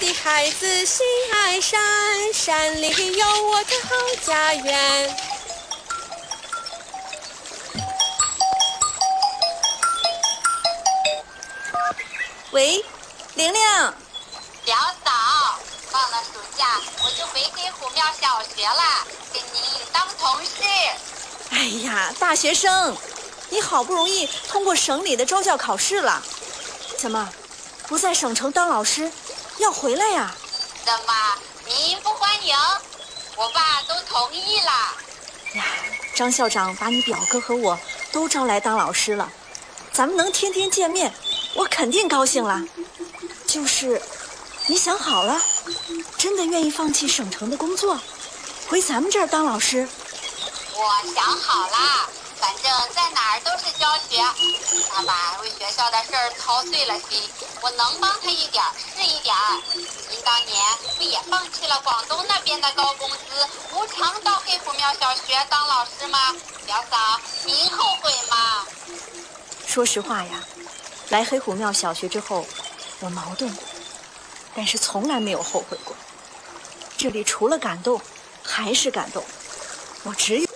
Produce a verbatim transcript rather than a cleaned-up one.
的孩子心爱山，山里有我的好家园。 喂，玲玲。 表嫂，放了暑假我就回黑虎庙小学了，跟您当同事。 哎呀，大学生，你好不容易通过省里的招教考试了，怎么不在省城当老师，要回来呀？ 怎么您不欢迎？我爸都同意了。 呀，张校长把你表哥和我都招来当老师了，咱们能天天见面，我肯定高兴了。就是你想好了，真的愿意放弃省城的工作，回咱们这儿当老师？ 我想好了，反正在哪儿都是教学。爸爸为学校的事儿操碎了心，我能帮他一点是一点。您当年不也放弃了广东那边的高工资，无偿到黑虎庙小学当老师吗？表嫂，您后悔吗？ 说实话呀，来黑虎庙小学之后，我矛盾过，但是从来没有后悔过。这里除了感动，还是感动。我只有